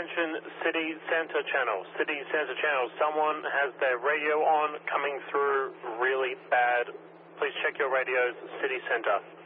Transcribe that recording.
Attention, City Center channel. City Center channel. Someone has their radio on, coming through really bad. Please check your radios, City Center.